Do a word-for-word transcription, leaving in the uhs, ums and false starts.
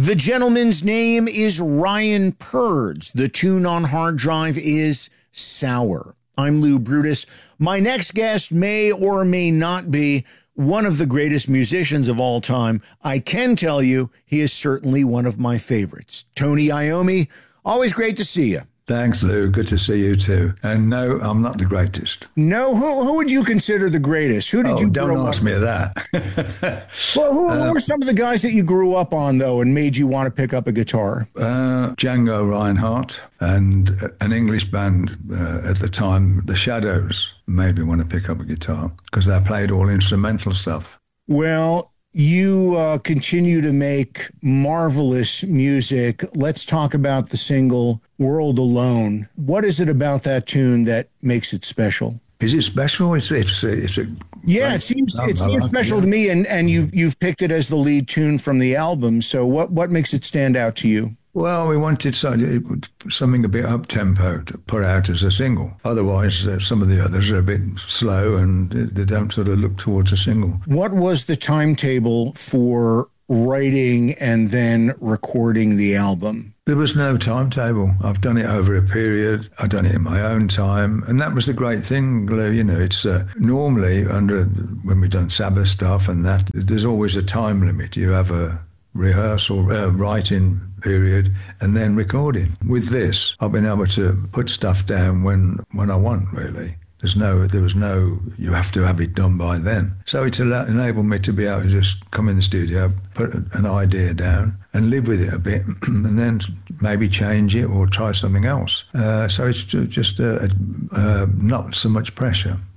The gentleman's name is Ryan Purds. The tune on hard drive is Sour. I'm Lou Brutus. My next guest may or may not be one of the greatest musicians of all time. I can tell you he is certainly one of my favorites. Tony Iommi, always great to see you. Thanks, Lou. Good to see you too. And no, I'm not the greatest. No, who who would you consider the greatest? Who did oh, you don't grow ask up me that. Well, who, who uh, were some of the guys that you grew up on, though, and made you want to pick up a guitar? Uh, Django Reinhardt and an English band uh, at the time, The Shadows, made me want to pick up a guitar because they played all instrumental stuff. Well, you uh, continue to make marvelous music. Let's talk about the single World Alone. What is it about that tune that makes it special? Is it special? It's it's it's a yeah. It seems it seems special to me, and and you've you've picked it as the lead tune from the album. So what what makes it stand out to you? Well, we wanted something a bit up-tempo to put out as a single. Otherwise, uh, some of the others are a bit slow and they don't sort of look towards a single. What was the timetable for writing and then recording the album? There was no timetable. I've done it over a period. I've done it in my own time. And that was the great thing, Lou. You know, it's uh, normally under, when we've done Sabbath stuff and that, there's always a time limit. You have a rehearsal, uh, writing period, and then recording. With this, I've been able to put stuff down when when I want, really. There's no, there was no, you have to have it done by then. So it's allowed, enabled me to be able to just come in the studio, put an idea down and live with it a bit and then maybe change it or try something else. Uh, so it's just uh, uh, not so much pressure.